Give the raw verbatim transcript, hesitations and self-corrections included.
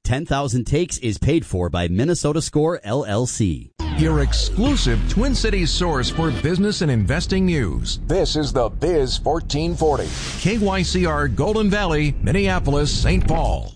ten thousand Takes is paid for by Minnesota Score, L L C. Your exclusive Twin Cities source for business and investing news. This is the Biz fourteen forty. K Y C R Golden Valley, Minneapolis, Saint Paul.